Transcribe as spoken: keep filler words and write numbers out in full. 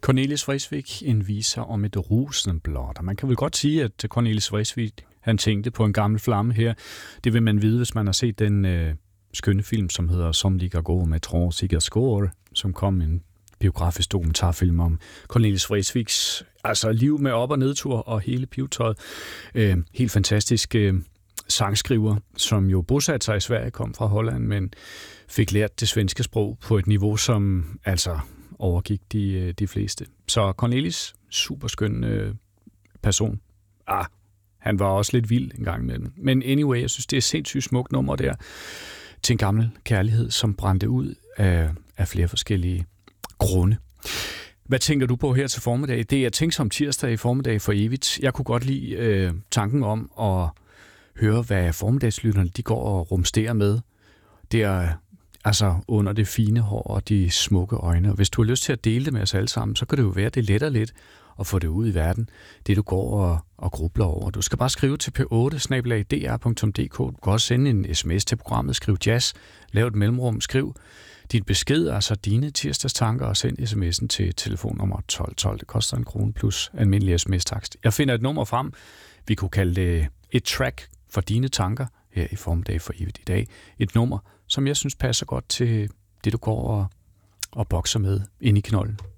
Cornelis Vreeswijk, en viser om et rosenblad. Og man kan vel godt sige, at Cornelis Vreeswijk, han tænkte på en gammel flamme her. Det vil man vide, hvis man har set den øh, skønne film, som hedder Som ligger gå med Tror Sikker Skår, som kom en biografisk dokumentarfilm om Cornelis Vreeswijks altså liv med op- og nedtur og hele pivetøjet. Øh, helt fantastisk øh, sangskriver, som jo bosatte sig i Sverige, kom fra Holland, men fik lært det svenske sprog på et niveau, som altså overgik de, de fleste. Så Cornelis, super skøn øh, person. Ah, han var også lidt vild en gang imellem. Men anyway, jeg synes, det er et sindssygt smukt nummer der til en gammel kærlighed, som brændte ud af, af flere forskellige grunde. Hvad tænker du på her til formiddag? Det er tænkt som tirsdag i formiddag for evigt. Jeg kunne godt lide øh, tanken om at høre, hvad formiddagslytterne de går og rumsterer med. Det er altså under det fine hår og de smukke øjne. Og hvis du har lyst til at dele det med os alle sammen, så kan det jo være, det letter lidt at få det ud i verden, det du går og, og grubler over. Du skal bare skrive til p otte snabel-a d r punktum d k. Du kan også sende en sms til programmet, skriv jazz, lav et mellemrum, skriv dit besked, altså dine tirsdagstanker, og send sms'en til telefonnummer tolv tolv. Det koster en krone plus almindelig sms-takst. Jeg finder et nummer frem. Vi kunne kalde det et track for dine tanker her i formiddag for evigt i dag. Et nummer, som jeg synes passer godt til det, du går og, og bokser med inde i knolden.